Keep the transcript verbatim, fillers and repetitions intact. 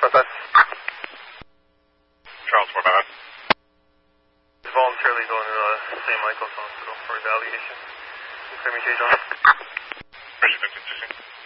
Southwest. Charles, what about? He's voluntarily going to uh, Saint Michael's Hospital for his allegation. You clear me, J. John? Resident, did you see?